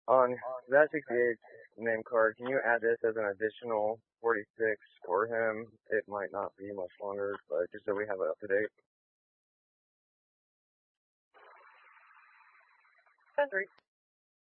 On that 68 name card, can you add this as an additional 46 for him? It might not be much longer, but just so we have it up to date. 10-3.